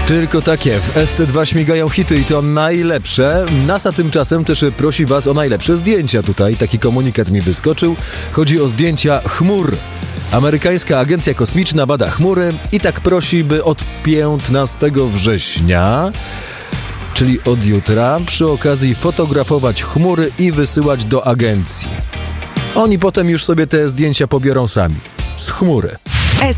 Tylko takie, w SC2 śmigają hity i to najlepsze. NASA tymczasem też prosi was o najlepsze zdjęcia tutaj. Taki komunikat mi wyskoczył. Chodzi o zdjęcia chmur. Amerykańska Agencja Kosmiczna bada chmury i tak prosi, by od 15 września, czyli od jutra, przy okazji fotografować chmury i wysyłać do agencji. Oni potem już sobie te zdjęcia pobiorą sami. Z chmury.